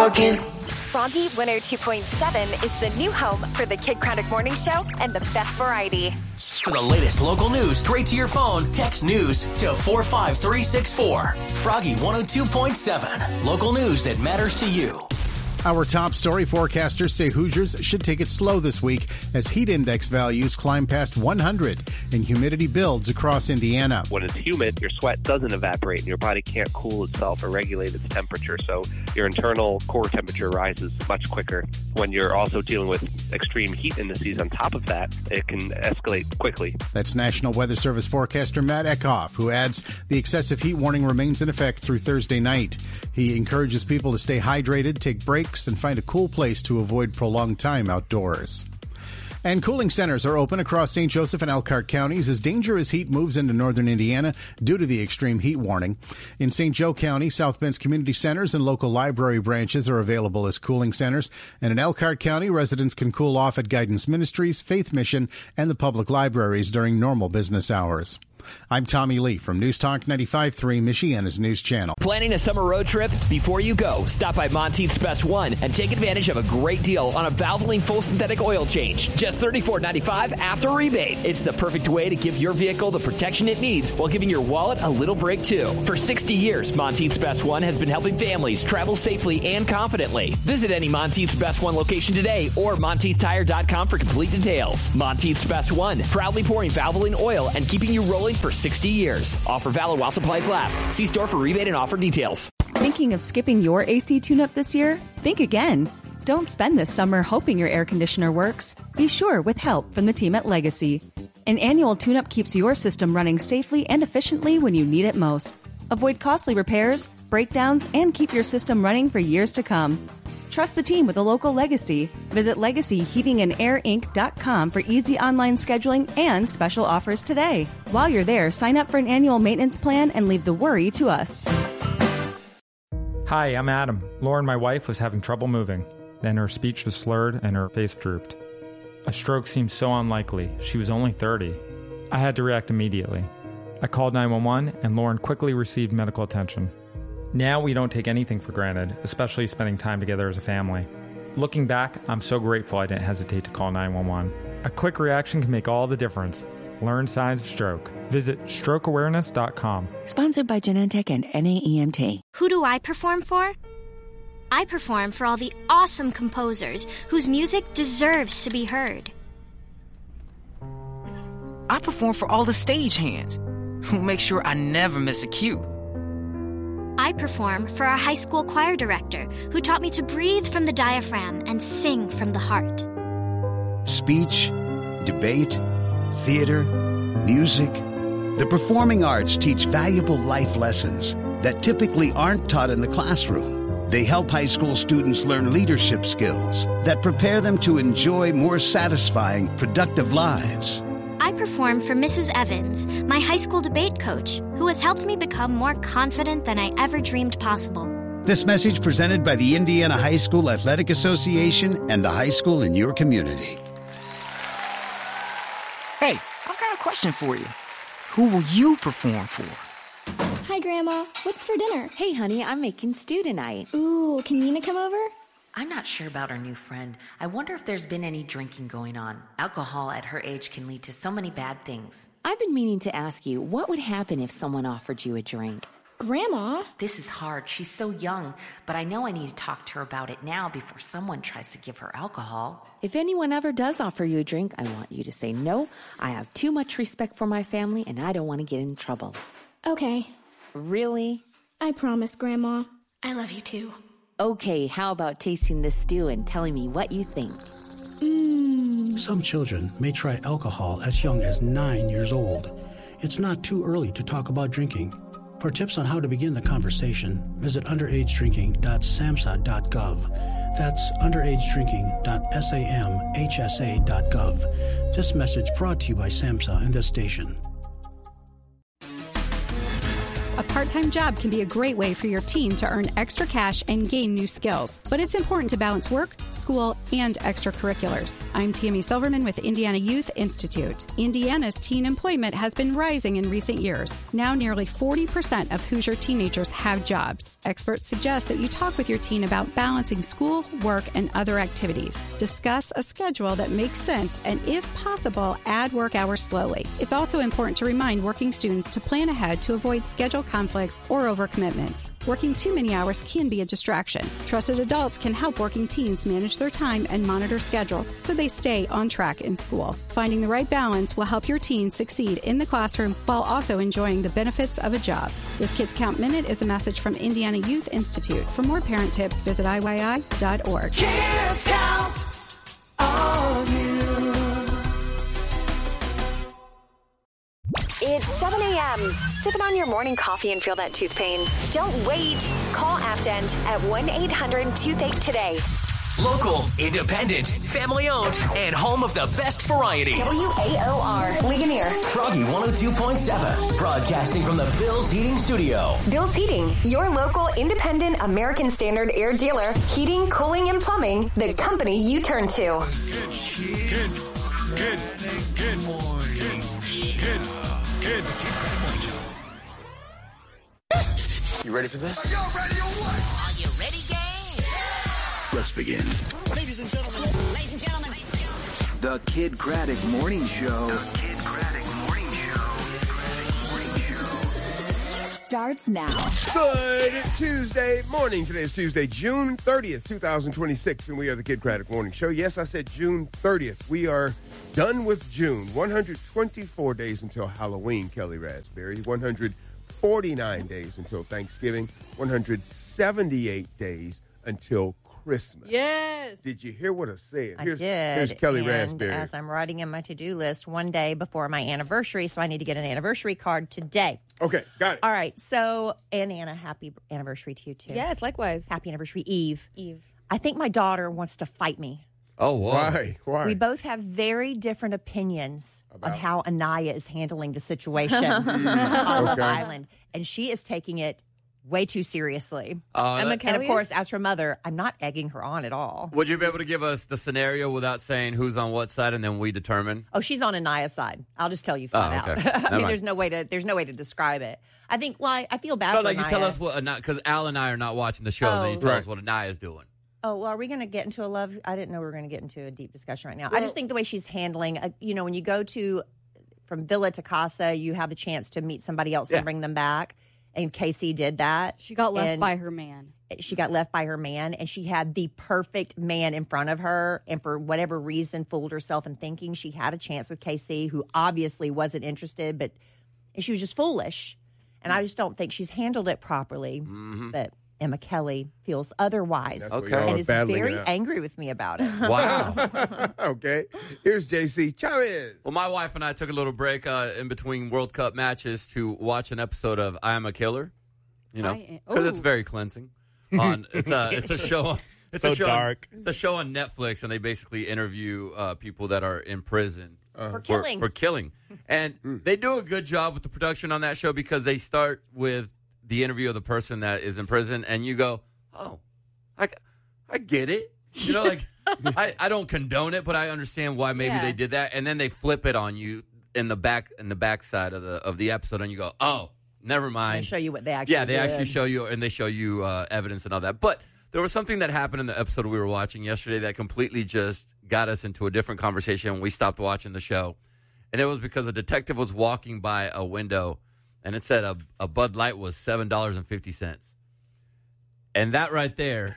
talking. Froggy 102.7 is the new home for the Kid Craddock Morning Show and the best variety. For the latest local news straight to your phone, text news to 45364. Froggy 102.7. Local news that matters to you. Our top story: forecasters say Hoosiers should take it slow this week as heat index values climb past 100 and humidity builds across Indiana. When it's humid, your sweat doesn't evaporate and your body can't cool itself or regulate its temperature, so your internal core temperature rises much quicker. When you're also dealing with extreme heat indices on top of that, it can escalate quickly. That's National Weather Service forecaster Matt Eckhoff, who adds the excessive heat warning remains in effect through Thursday night. He encourages people to stay hydrated, take breaks, and find a cool place to avoid prolonged time outdoors. And cooling centers are open across St. Joseph and Elkhart counties as dangerous heat moves into northern Indiana due to the extreme heat warning. In St. Joe County, South Bend's community centers and local library branches are available as cooling centers. And in Elkhart County, residents can cool off at Guidance Ministries, Faith Mission, and the public libraries during normal business hours. I'm Tommy Lee from News Talk 95.3, Michiana's news channel. Planning a summer road trip? Before you go, stop by Monteith's Best One and take advantage of a great deal on a Valvoline full synthetic oil change. Just $34.95 after rebate. It's the perfect way to give your vehicle the protection it needs while giving your wallet a little break, too. For 60 years, Monteith's Best One has been helping families travel safely and confidently. Visit any Monteith's Best One location today or MonteithTire.com for complete details. Monteith's Best One, proudly pouring Valvoline oil and keeping you rolling for 60 years. Offer valid while supplies last. See store for rebate and offer details. Thinking of skipping your AC tune-up this year? Think again. Don't spend this summer hoping your air conditioner works. Be sure with help from the team at Legacy. An annual tune-up keeps your system running safely and efficiently when you need it most. Avoid costly repairs, breakdowns, and keep your system running for years to come. Trust the team with a local Legacy. Visit LegacyHeatingandAirInc.com for easy online scheduling and special offers today. While you're there, sign up for an annual maintenance plan and leave the worry to us. Hi, I'm Adam. Lauren, my wife, was having trouble moving. Then her speech was slurred and her face drooped. A stroke seemed so unlikely. She was only 30. I had to react immediately. I called 911 and Lauren quickly received medical attention. Now we don't take anything for granted, especially spending time together as a family. Looking back, I'm so grateful I didn't hesitate to call 911. A quick reaction can make all the difference. Learn signs of stroke. Visit strokeawareness.com. Sponsored by Genentech and NAEMT. Who do I perform for? I perform for all the awesome composers whose music deserves to be heard. I perform for all the stagehands who make sure I never miss a cue. I perform for our high school choir director, who taught me to breathe from the diaphragm and sing from the heart. Speech, debate, theater, music. The performing arts teach valuable life lessons that typically aren't taught in the classroom. They help high school students learn leadership skills that prepare them to enjoy more satisfying, productive lives. I perform for Mrs. Evans, my high school debate coach, who has helped me become more confident than I ever dreamed possible. This message presented by the Indiana High School Athletic Association and the high school in your community. Hey, I've got a question for you. Who will you perform for? Hi, Grandma. What's for dinner? Hey, honey, I'm making stew tonight. Ooh, can Nina come over? I'm not sure about our new friend. I wonder if there's been any drinking going on. Alcohol at her age can lead to so many bad things. I've been meaning to ask you, what would happen if someone offered you a drink? Grandma? This is hard. She's so young, but I know I need to talk to her about it now before someone tries to give her alcohol. If anyone ever does offer you a drink, I want you to say no. I have too much respect for my family, and I don't want to get in trouble. Okay. Really? I promise, Grandma. I love you too. Okay, how about tasting this stew and telling me what you think? Some children may try alcohol as young as 9 years old. It's not too early to talk about drinking. For tips on how to begin the conversation, visit underagedrinking.samhsa.gov. That's underagedrinking.samhsa.gov. This message brought to you by SAMHSA and this station. A part-time job can be a great way for your teen to earn extra cash and gain new skills. But it's important to balance work, school, and extracurriculars. I'm Tammy Silverman with Indiana Youth Institute. Indiana's teen employment has been rising in recent years. Now nearly 40% of Hoosier teenagers have jobs. Experts suggest that you talk with your teen about balancing school, work, and other activities. Discuss a schedule that makes sense and, if possible, add work hours slowly. It's also important to remind working students to plan ahead to avoid schedule conflicts or overcommitments. Working too many hours can be a distraction. Trusted adults can help working teens manage their time and monitor schedules so they stay on track in school. Finding the right balance will help your teen succeed in the classroom while also enjoying the benefits of a job. This Kids Count Minute is a message from Indiana Youth Institute. For more parent tips, visit IYI.org. Kids Count on you. It's 7 a.m. Sipping on your morning coffee and feel that tooth pain? Don't wait. Call Afdent at 1-800-TOOTHACHE today. Local, independent, family-owned, and home of the best variety. WAOR, Ligonier. Froggy 102.7, broadcasting from the Bill's Heating Studio. Bill's Heating, your local independent American Standard air dealer. Heating, cooling, and plumbing, the company you turn to. Good morning. Good. You ready for this? Are y'all ready or what? Are you ready, gang? Let's begin. Ladies and gentlemen. The Kid Craddock Morning Show. Starts now. Good Tuesday morning. Today is Tuesday, June 30th, 2026, and we are the Kid Craddock Morning Show. Yes, I said June 30th. We are done with June. 124 days until Halloween, Kelly Raspberry. 149 days until Thanksgiving. 178 days until Christmas. Yes. Did you hear what I said? I did. Here's Kelly and Raspberry. As I'm writing in my to-do list, one day before my anniversary, so I need to get an anniversary card today. Okay, got it. All right. So, and Anna, happy anniversary to you, too. Yes, likewise. Happy anniversary, Eve. I think my daughter wants to fight me. Oh, why? We both have very different opinions on how Anaya is handling the situation on Love Island. And she is taking it way too seriously. And of course, as her mother, I'm not egging her on at all. Would you be able to give us the scenario without saying who's on what side, and then we determine? Oh, she's on Anaya's side. I'll just tell you flat okay. out. I mean, Never mind. there's no way to describe it. I think. Well, I feel bad. No, for like you Anaya. tell us what, because Al and I are not watching the show, and then you tell us what Anaya's doing. Oh, well, are we going to get into a love? I didn't know we were going to get into a deep discussion right now. I just think the way she's handling, when you go from Villa to Casa, you have the chance to meet somebody else and bring them back. And Casey did that. She got left by her man. She got left by her man, and she had the perfect man in front of her, and for whatever reason fooled herself in thinking she had a chance with Casey, who obviously wasn't interested, but she was just foolish. And I just don't think she's handled it properly. Mm-hmm. But Emma Kelly feels otherwise. And is very angry with me about it. Wow. Okay. Here's JC Chavez. Well, my wife and I took a little break in between World Cup matches to watch an episode of I Am a Killer. Because it's very cleansing. It's a show. It's so a show dark. It's a show on Netflix, and they basically interview people that are in prison for killing. For killing, and they do a good job with the production on that show because they start with the interview of the person that is in prison, and you go, "Oh, I get it." I don't condone it, but I understand why maybe they did that, and then they flip it on you in the back side of the episode, and you go, "Oh, never mind." They show you what they actually they did. actually show you, and they show you evidence and all that. But there was something that happened in the episode we were watching yesterday that completely just got us into a different conversation when we stopped watching the show. And it was because a detective was walking by a window, and it said a Bud Light was $7.50. And that right there,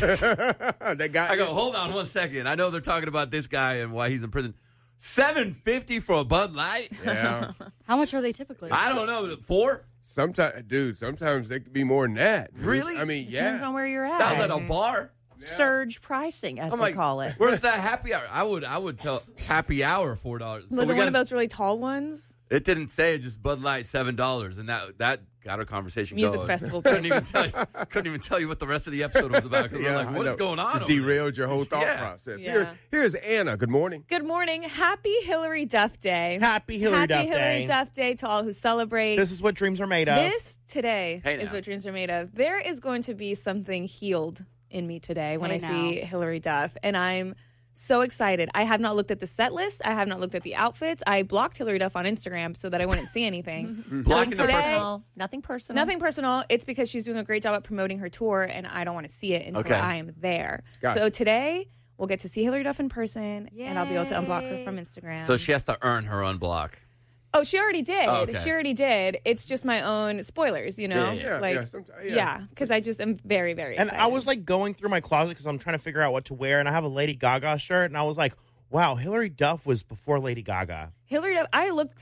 I go, hold on 1 second. I know they're talking about this guy and why he's in prison. $7.50 for a Bud Light? Yeah. How much are they typically? I don't know. 4? Sometimes they could be more than that. Really? I mean, Depends on where you're at. That was at a bar? Surge pricing, as they call it. Where's that happy hour? I would tell happy hour $4. Was it one of those really tall ones? It didn't say it, just Bud Light $7, and that got our conversation Music going. festival couldn't even tell you what the rest of the episode was about. Because we're like, what is going on? It derailed your whole thought process. Here's Anna. Good morning. Good morning. Happy Hillary Duff Day. Happy Hillary Duff Day. Duff Day to all who celebrate. This is what dreams are made of. This today is what dreams are made of. There is going to be something healed in me today when I see Hillary Duff, and I'm so excited. I have not looked at the set list. I have not looked at the outfits. I blocked Hillary Duff on Instagram so that I wouldn't see anything. Nothing personal. Nothing personal. It's because she's doing a great job at promoting her tour, and I don't want to see it until I am there. So today, we'll get to see Hillary Duff in person, and I'll be able to unblock her from Instagram. So she has to earn her unblock. Oh, she already did. Oh, okay. She already did. It's just my own spoilers, you know? Because I just am very, very And excited. I was like going through my closet because I'm trying to figure out what to wear, and I have a Lady Gaga shirt, and I was like, wow, Hillary Duff was before Lady Gaga. Hillary Duff,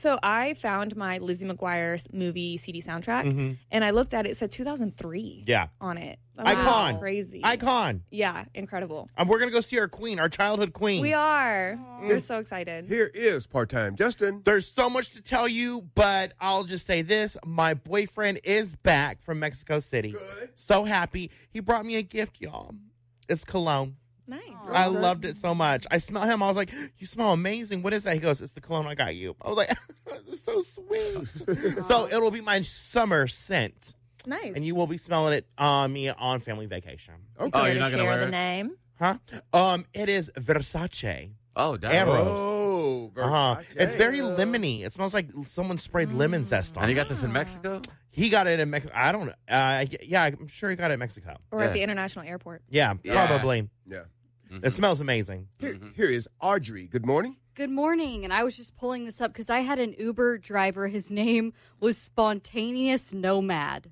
I found my Lizzie McGuire movie CD soundtrack, and I looked at it. It said 2003 on it. That was Icon. crazy. Icon. Yeah, incredible. We're going to go see our queen, our childhood queen. We are. We're so excited. Here is part-time Justin. There's so much to tell you, but I'll just say this. My boyfriend is back from Mexico City. Good. So happy. He brought me a gift, y'all. It's cologne. Nice. I loved it so much. I smell him. I was like, you smell amazing. What is that? He goes, it's the cologne I got you. I was like, this is so sweet. So it'll be my summer scent. Nice. And you will be smelling it on me on family vacation. Okay. Oh, you're not going to wear the it? name? Huh? It is Versace. Oh, damn. Eros. Oh, Versace. It's very lemony. It smells like someone sprayed lemon zest on it. And you got this in Mexico? He got it in Mexico. I don't know. Yeah, I'm sure he got it in Mexico. Or at the international airport. Yeah, probably. Yeah. It smells amazing. Here is Audrey. Good morning. Good morning. And I was just pulling this up because I had an Uber driver. His name was Spontaneous Nomad.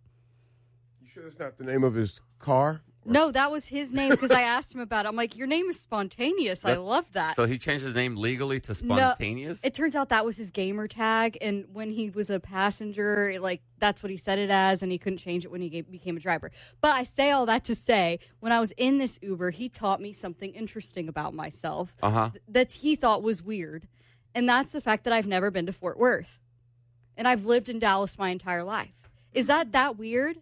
You sure that's not the name of his car? No, that was his name because I asked him about it. I'm like, your name is Spontaneous. I love that. So he changed his name legally to Spontaneous? No, it turns out that was his gamer tag. And when he was a passenger, that's what he set it as. And he couldn't change it when he became a driver. But I say all that to say, when I was in this Uber, he taught me something interesting about myself that he thought was weird. And that's the fact that I've never been to Fort Worth. And I've lived in Dallas my entire life. Is that weird?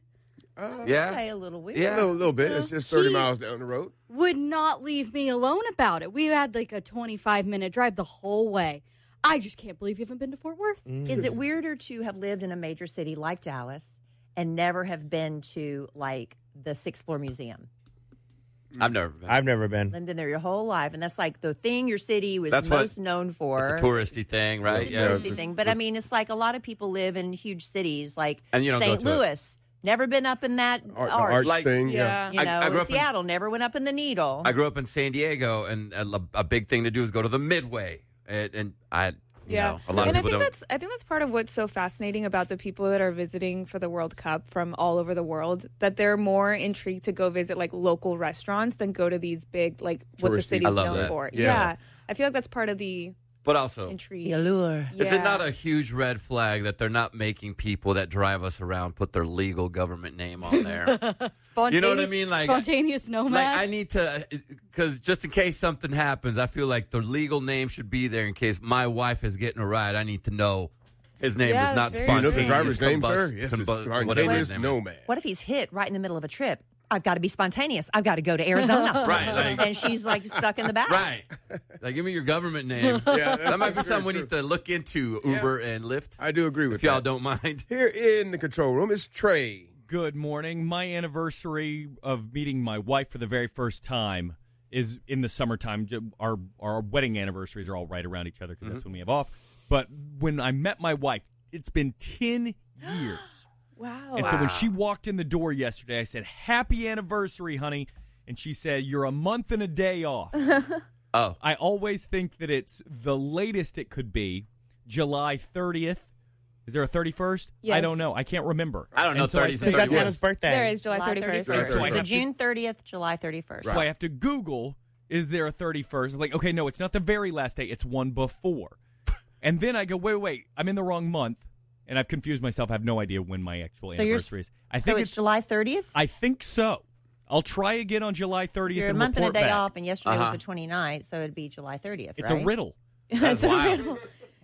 I'd say a little weird. Yeah, a little bit. It's just 30 miles down the road. Would not leave me alone about it. We had a 25-minute drive the whole way. I just can't believe you haven't been to Fort Worth. Is it weirder to have lived in a major city like Dallas and never have been to the Sixth Floor Museum? I've never been. I've never been. Lived in there your whole life, and that's the thing your city was most known for. It's a touristy thing, right? It's a touristy thing. But, it's a lot of people live in huge cities like and you don't St. go to Louis. Never been up in that arch thing. Yeah. I grew up Seattle, never went up in the Needle. I grew up in San Diego, and a big thing to do is go to the Midway. And a lot of people don't. I think that's part of what's so fascinating about the people that are visiting for the World Cup from all over the world, that they're more intrigued to go visit local restaurants than go to these big what the city's known for. Yeah. I feel like that's part of the But also, intrigue. The allure. Is it not a huge red flag that they're not making people that drive us around put their legal government name on there? You know what I mean? Spontaneous Nomad. I need to, because just in case something happens, I feel like the legal name should be there in case my wife is getting a ride. I need to know his name is not Spontaneous. You know the driver's name, sir? Yes, it's Spontaneous Nomad. What if he's hit right in the middle of a trip? I've got to be spontaneous. I've got to go to Arizona. Right. And she's stuck in the back. Right. Give me your government name. That might be something we need to look into, Uber and Lyft. I do agree with if y'all don't mind. Here in the control room is Trey. Good morning. My anniversary of meeting my wife for the very first time is in the summertime. Our wedding anniversaries are all right around each other because that's when we have off. But when I met my wife, it's been 10 years. Wow. And so when she walked in the door yesterday, I said, "Happy anniversary, honey." And she said, "You're a month and a day off." Oh. I always think that it's the latest it could be, July 30th. Is there a 31st? Yes. I don't know. I can't remember. I don't know. 30th. Because that's Anna's birthday. There is July 31st. So June 30th, July 31st. So I have to Google, is there a 31st? Okay, no, it's not the very last day. It's one before. And then I go, wait, I'm in the wrong month. And I've confused myself. I have no idea when my actual anniversary is. I think it's July 30th? I think so. I'll try again on July 30th. You're a and month and a day back. off, and yesterday was the 29th, so it'd be July 30th, It's a riddle. It's a riddle.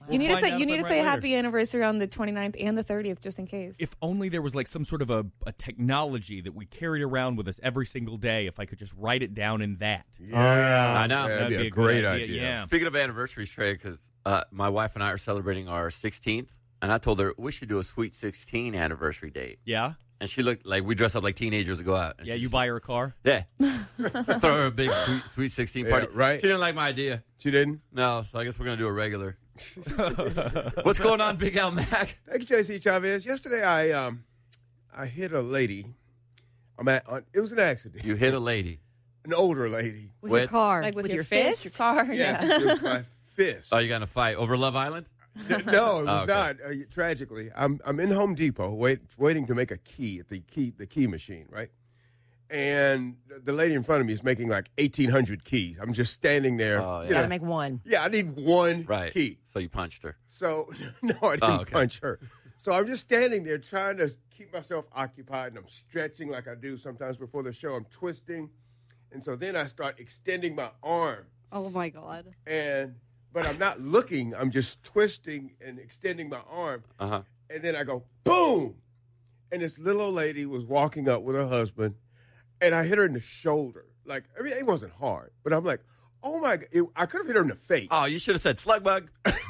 You need to say later. happy anniversary on the 29th and the 30th, just in case. If only there was like some sort of a technology that we carried around with us every single day. If I could just write it down in that. Yeah, I know. That'd be a great idea. Yeah. Speaking of anniversaries, Trey, because my wife and I are celebrating our 16th, and I told her we should do a Sweet 16 anniversary date. Yeah? And she looked like we dress up like teenagers to go out. Yeah, you buy her a car? Yeah. Throw her a big Sweet 16 party. Yeah, right. She didn't like my idea. She didn't? No, so I guess we're going to do a regular. What's going on, Big Al Mac? Thank you, JC Chavez. Yesterday, I hit a lady. It was an accident. You hit a lady. An older lady. With your car. Like with your fist? Your car? Yeah. With my fist. Oh, you got in a fight over Love Island? No, it was okay. not. Tragically, I'm in Home Depot waiting to make a key at the key machine, right? And the lady in front of me is making like 1,800 keys. I'm just standing there. Oh, yeah. You gotta make one. Yeah, I need one key. So you punched her. So, no, I didn't punch her. So I'm just standing there trying to keep myself occupied, and I'm stretching like I do sometimes before the show. I'm twisting. And so then I start extending my arm. Oh, my God. But I'm not looking. I'm just twisting and extending my arm. Uh-huh. And then I go, boom. And this little old lady was walking up with her husband, and I hit her in the shoulder. Like, I mean, it wasn't hard, but I'm like, oh, my God. I could have hit her in the face. Oh, you should have said slug bug.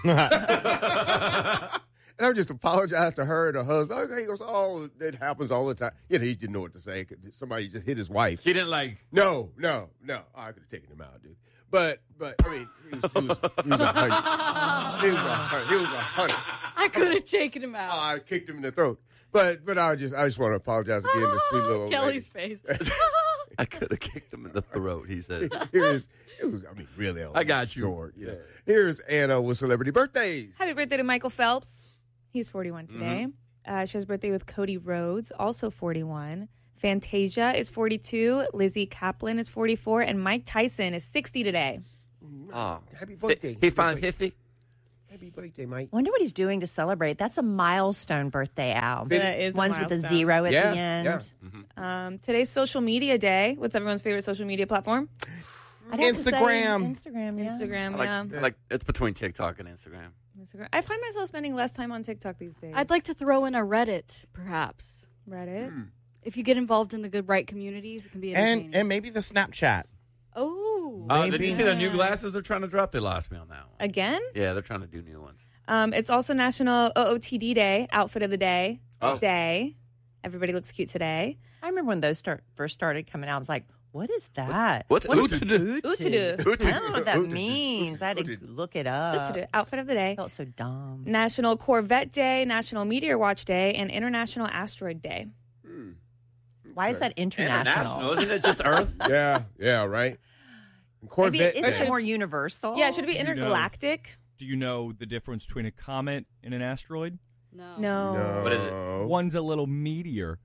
And I just apologized to her and her husband. Okay, he goes, oh, it happens all the time. You know, he didn't know what to say. Somebody just hit his wife. He didn't like. No. Oh, I could have taken him out, dude. But I mean, he was 100. He was 100. I could have taken him out. I kicked him in the throat. But I just want to apologize again to sweet little old Kelly's lady. face. I could have kicked him in the throat, he said. It was, really old. I got you. Short, you know. Here's Anna with celebrity birthdays. Happy birthday to Michael Phelps. He's 41 today. She has birthday with Cody Rhodes, also 41. Fantasia is 42. Lizzie Kaplan is 44. And Mike Tyson is 60 today. Oh, happy birthday. He found 50? Happy birthday, Mike. Wonder what he's doing to celebrate. That's a milestone birthday, Al. That is a Ones with a milestone. zero at Yeah, the end. yeah. Today's social media day. What's everyone's favorite social media platform? I'd have to say Instagram. Instagram, yeah. Instagram, yeah. Like it's between TikTok and Instagram. I find myself spending less time on TikTok these days. I'd like to throw in a Reddit, perhaps. Reddit? If you get involved in the good right communities, it can be entertaining. And maybe the Snapchat. Oh. Did you see the new glasses they're trying to drop? They lost me on that one. Again? Yeah, they're trying to do new ones. It's also National OOTD Day, Outfit of the Day. Day. Everybody looks cute today. I remember when those first started coming out. I was like, what is that? What's Ootadoo? I don't know what that means. I had to look it up. Ootadoo. Outfit of the Day. I felt so dumb. National Corvette Day, National Meteor Watch Day, and International Asteroid Day. Why is that international? Isn't it just Earth? Yeah, right. And Maybe Corvette. it's more universal. Yeah, should it be intergalactic? Do you know the difference between a comet and an asteroid? No. What is it? One's a little meteor.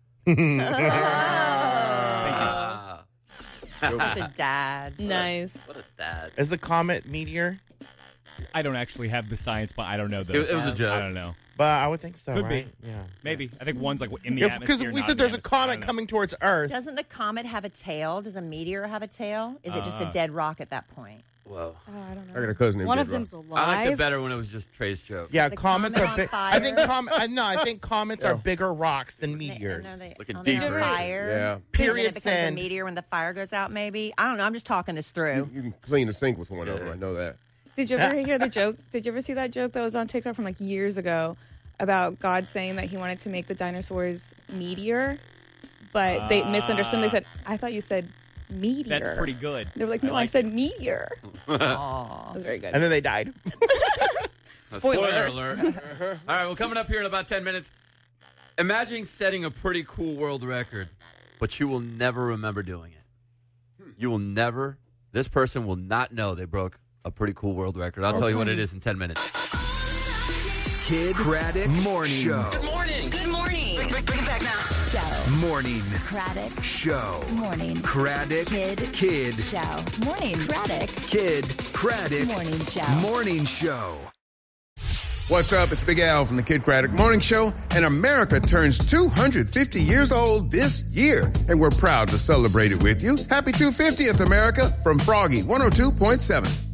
Such a dad. Nice. What a dad. Is the comet meteor? I don't actually have the science, but I don't know. It was a joke. I don't know. But I would think so, Could right? be. Yeah. Maybe. I think one's like in the Because atmosphere. if we not said in there's the a atmosphere. I comet don't know. coming towards Earth. Doesn't the comet have a tail? Does a meteor have a tail? Is it just a dead rock at that point? Whoa. I don't know. I got a cousin named One Dead of Rock. them's alive. I liked it better when it was just Trey's joke. Yeah, The comets comet are on big. fire? I think I think comets are bigger rocks than meteors. Looking Are they deeper on into it. fire? Yeah. Period, It becomes a send. meteor when the fire goes out, maybe? I don't know. I'm just talking this through. You can clean a sink with one of them. I know that. Did you ever hear the joke? Did you ever see that joke that was on TikTok from like years ago about God saying that he wanted to make the dinosaurs meteor, but they misunderstood. They said, I thought you said meteor. That's pretty good. They were like, no, I said meteor. Aw. That was very good. And then they died. Spoiler alert. All right, well, coming up here in about 10 minutes, imagine setting a pretty cool world record, but you will never remember doing it. You will never, this person will not know they broke a pretty cool world record. I'll tell you what it is in 10 minutes. Kid Craddock Morning Show. Good morning. Good morning. Bring it back now. Show. Morning. Craddock. Show. Morning. Craddock. Kid. Show. Morning. Craddock. Kid Craddock. Morning show. Morning Show. What's up? It's Big Al from the Kid Craddock Morning Show, and America turns 250 years old this year, and we're proud to celebrate it with you. Happy 250th, America, from Froggy 102.7.